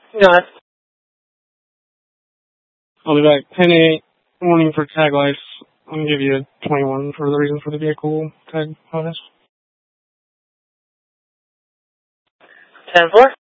Go ahead. I'll be back. 10-8, warning for tag lights. I'm going to give you a 21 for the reason for the vehicle tag bonus. 10-4.